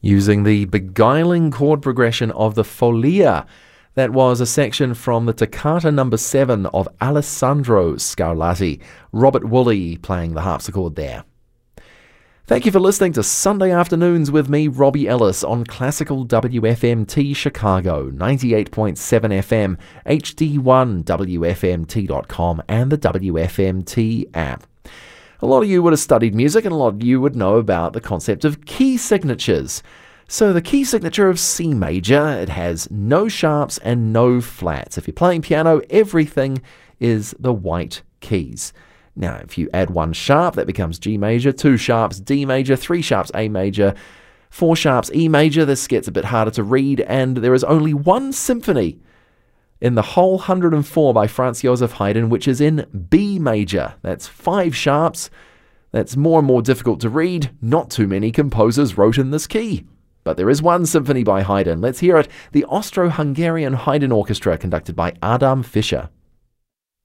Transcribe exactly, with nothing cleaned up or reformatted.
using the beguiling chord progression of the Folia. That was a section from the Toccata number seven of Alessandro Scarlatti. Robert Woolley playing the harpsichord there. Thank you for listening to Sunday Afternoons with me, Robbie Ellis, on Classical W F M T Chicago, ninety-eight point seven F M, H D one, W F M T dot com, and the W F M T app. A lot of you would have studied music, and a lot of you would know about the concept of key signatures. So the key signature of C major, it has no sharps and no flats. If you're playing piano, everything is the white keys. Now, if you add one sharp, that becomes G major, two sharps, D major, three sharps, A major, four sharps, E major. This gets a bit harder to read, and there is only one symphony in the whole one hundred and four by Franz Joseph Haydn, which is in B major. That's five sharps. That's more and more difficult to read. Not too many composers wrote in this key. But there is one symphony by Haydn. Let's hear it. The Austro-Hungarian Haydn Orchestra, conducted by Adam Fischer.